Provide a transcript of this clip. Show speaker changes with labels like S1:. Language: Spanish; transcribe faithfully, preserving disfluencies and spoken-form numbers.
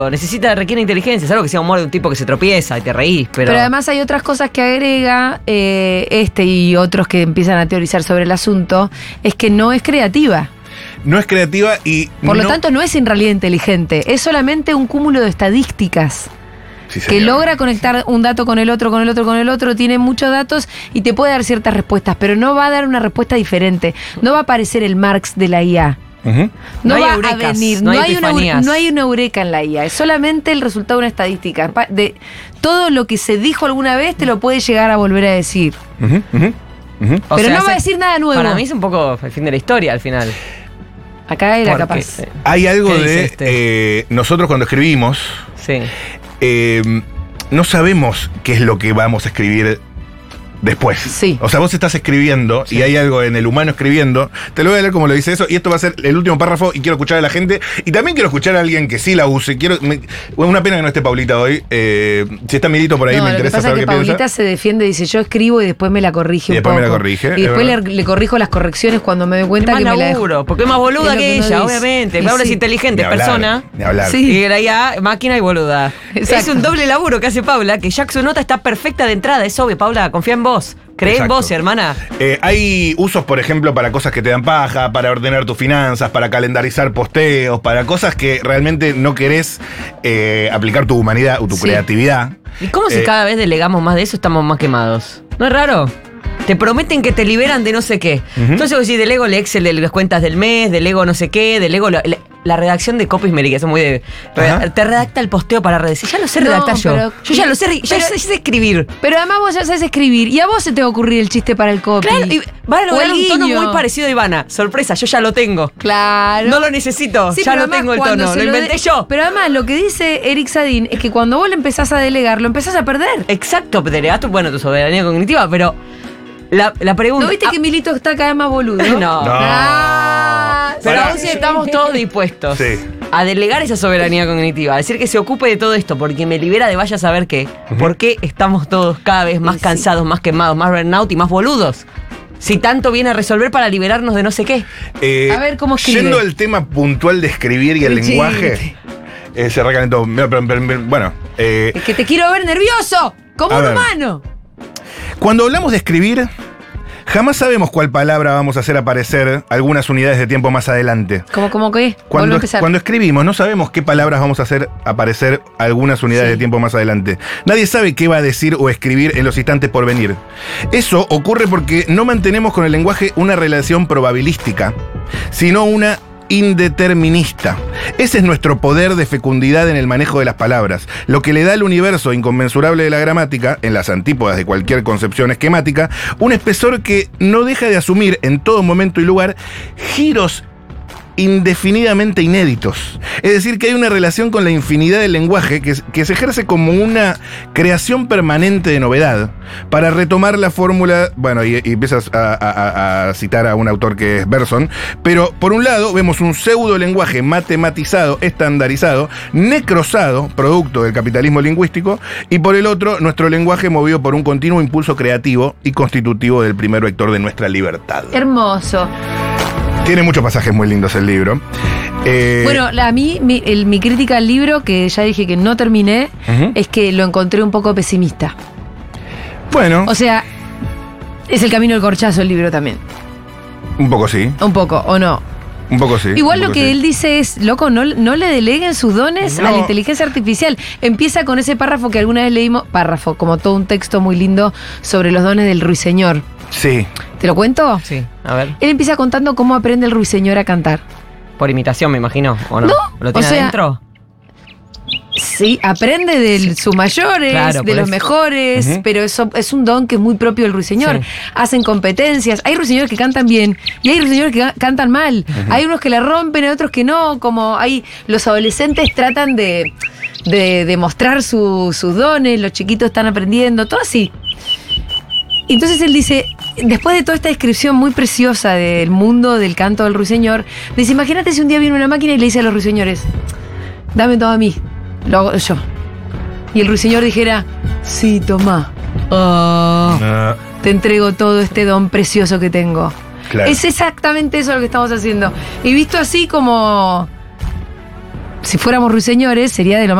S1: Necesita, requiere inteligencia, es algo que sea humor de un tipo que se tropieza y te reís, pero...
S2: Pero además hay otras cosas que agrega eh, este y otros que empiezan a teorizar sobre el asunto, es que no es creativa.
S3: No es creativa y...
S2: Por
S3: no...
S2: lo tanto no es en realidad inteligente, es solamente un cúmulo de estadísticas.
S3: Sí,
S2: que
S3: señor.
S2: logra conectar un dato con el otro, con el otro, con el otro, tiene muchos datos y te puede dar ciertas respuestas, pero no va a dar una respuesta diferente. No va a aparecer el Marx de la I A.
S3: Uh-huh.
S2: No,
S1: No hay
S2: va
S1: eurecas,
S2: a venir,
S1: no
S2: no,
S1: hay
S2: hay una,
S1: epifanías.
S2: no hay una eureka en la I A, es solamente el resultado de una estadística. Pa- De todo lo que se dijo alguna vez te lo puede llegar a volver a decir.
S3: Uh-huh, uh-huh, uh-huh.
S1: O
S2: Pero
S1: sea,
S2: no va a
S1: ese-
S2: decir nada nuevo.
S1: Para mí es un poco el fin de la historia al final.
S2: Acá era
S1: Porque,
S2: capaz.
S1: eh,
S3: Hay algo
S1: ¿Qué dice
S3: de...
S1: este?
S3: eh, nosotros cuando escribimos,
S1: Sí.
S3: eh, no sabemos qué es lo que vamos a escribir después.
S2: Sí.
S3: O sea, vos estás escribiendo y hay algo en el humano escribiendo. Te lo voy a leer como lo dice eso. Y esto va a ser el último párrafo y quiero escuchar a la gente. Y también quiero escuchar a alguien que sí la use. Quiero, me- bueno, una pena que no esté Paulita hoy. Eh, si está Milito por ahí,
S2: No,
S3: me
S2: lo que
S3: interesa
S2: pasa es
S3: saber
S2: que
S3: qué
S2: Paulita
S3: piensa.
S2: se defiende, dice yo escribo y después me la corrige
S3: Y
S2: un
S3: después
S2: poco.
S3: me la corrige,
S2: Y
S3: es
S2: después le,
S3: verdad.
S2: le corrijo las correcciones cuando me doy cuenta
S1: Es
S2: que
S1: más
S2: me la dejo.
S1: laburo, porque es más boluda
S2: Es lo
S1: que
S2: que uno
S1: ella,
S2: dice.
S1: obviamente.
S2: Y
S1: Paula es
S2: sí.
S1: inteligente,
S3: Ni hablar,
S1: persona.
S3: ni hablar.
S2: Sí.
S1: Y era ya máquina y boluda.
S2: Exacto.
S1: Es un doble laburo que hace Paula, que ya su nota está perfecta de entrada. Es obvio, Paula, confía en vos. Cree
S3: Exacto.
S1: en vos, hermana.
S3: Eh, hay usos, por ejemplo, para cosas que te dan paja, para ordenar tus finanzas, para calendarizar posteos, para cosas que realmente no querés eh, aplicar tu humanidad o tu
S2: Sí.
S3: creatividad.
S1: ¿Y cómo si
S3: Eh,
S1: cada vez delegamos más de eso estamos más quemados? ¿No es raro? Te prometen que te liberan de no sé qué.
S3: Ujú.
S1: Entonces vos decís, delego el Excel de las cuentas del mes, delego no sé qué, delego la, la- la redacción de copies, Mary, que es muy de...
S3: Ajá.
S1: Te redacta el posteo para redes. Ya lo sé
S2: No,
S1: redactar yo.
S2: pero-
S1: Yo ya lo sé, re- ya
S2: pero-
S1: sé, sé escribir.
S2: Pero además vos ya sabes escribir y a vos se te va a ocurrir el chiste para el copy.
S1: Claro, y van a
S2: O
S1: lograr
S2: el
S1: un tono
S2: guiño.
S1: muy parecido a Ivana. Sorpresa, yo ya lo tengo.
S2: Claro.
S1: No lo necesito,
S2: Sí,
S1: ya
S2: pero
S1: lo
S2: además
S1: tengo el
S2: cuando
S1: tono.
S2: se
S1: Lo inventé
S2: de-
S1: yo.
S2: Pero además lo que dice Eric Sadin es que cuando vos le empezás a delegar, lo empezás a perder.
S1: Exacto, delegás tu, bueno, tu soberanía cognitiva, pero la, la pregunta...
S2: ¿No viste
S1: ah,
S2: que Milito está cada vez más boludo?
S1: No.
S3: No.
S2: Ah,
S1: Pero
S3: Pará.
S1: aún si estamos todos dispuestos
S3: Sí.
S1: a delegar esa soberanía cognitiva, a decir que se ocupe de todo esto porque me libera de vaya a saber qué. ¿Por qué estamos todos cada vez más
S2: Sí.
S1: cansados, más quemados, más burnout y más boludos? Si tanto viene a resolver para liberarnos de no sé qué.
S3: Eh,
S2: A ver, ¿cómo escribe?
S3: Yendo al tema puntual de escribir y el
S2: Sí.
S3: lenguaje, eh, se recalentó. Pero, pero, pero, pero, Bueno, eh,
S2: Es que te quiero ver nervioso, como
S3: A
S2: un
S3: ver.
S2: humano.
S3: cuando hablamos de escribir, jamás sabemos cuál palabra vamos a hacer aparecer algunas unidades de tiempo más adelante.
S2: ¿Cómo, cómo qué? Vuelvo a
S3: Cuando,
S2: empezar.
S3: cuando escribimos, no sabemos qué palabras vamos a hacer aparecer algunas unidades
S2: Sí.
S3: de tiempo más adelante. Nadie sabe qué va a decir o escribir en los instantes por venir. Eso ocurre porque no mantenemos con el lenguaje una relación probabilística, sino una indeterminista. Ese es nuestro poder de fecundidad en el manejo de las palabras, lo que le da al universo inconmensurable de la gramática, en las antípodas de cualquier concepción esquemática, un espesor que no deja de asumir en todo momento y lugar giros indefinidamente inéditos. Es decir, que hay una relación con la infinidad del lenguaje que, que se ejerce como una creación permanente de novedad para retomar la fórmula, bueno, y, y empiezas a, a- a citar a un autor que es Bergson, pero por un lado vemos un pseudo lenguaje matematizado, estandarizado, necrosado, producto del capitalismo lingüístico, y por el otro nuestro lenguaje movido por un continuo impulso creativo y constitutivo del primer vector de nuestra libertad.
S2: Hermoso.
S3: Tiene muchos pasajes muy lindos el libro. Eh,
S2: Bueno, la- a mí, mi, el- mi crítica al libro, que ya dije que no terminé,
S3: Ujú.
S2: es que lo encontré un poco pesimista.
S3: bueno,
S2: O sea, es el camino del corchazo el libro también.
S3: un poco sí,
S2: Un poco, ¿o no?
S3: un poco sí.
S2: Igual
S3: un
S2: lo
S3: poco
S2: que
S3: sí.
S2: él dice es, loco, no, no le deleguen sus dones
S3: No.
S2: a la inteligencia artificial. Empieza con ese párrafo que alguna vez leímos, párrafo, como todo un texto muy lindo sobre los dones del ruiseñor.
S3: Sí.
S2: ¿Te lo cuento?
S1: Sí, a ver.
S2: Él empieza contando cómo aprende el ruiseñor a cantar.
S1: Por imitación, me imagino, ¿o no?
S2: No,
S1: ¿Lo
S2: o
S1: tiene
S2: sea,
S1: adentro?
S2: Sí, aprende de sus mayores,
S1: Claro,
S2: de
S1: por
S2: los
S1: eso.
S2: mejores,
S3: Ujú.
S2: pero eso es un don que es muy propio del ruiseñor.
S1: Sí.
S2: Hacen competencias, hay ruiseñores que cantan bien y hay ruiseñores que ca- cantan mal. Hay unos que la rompen, hay otros que no, como hay los adolescentes tratan de, de demostrar su- sus dones, los chiquitos están aprendiendo, todo así. Y entonces él dice, después de toda esta descripción muy preciosa del mundo del canto del ruiseñor, dice, imagínate si un día viene una máquina y le dice a los ruiseñores, dame todo a mí, lo hago yo. Y el ruiseñor dijera, sí, tomá. Oh,
S3: Ah,
S2: te entrego todo este don precioso que tengo.
S3: claro.
S2: Es exactamente eso lo que estamos haciendo. Y visto así como... si fuéramos ruiseñores, sería de lo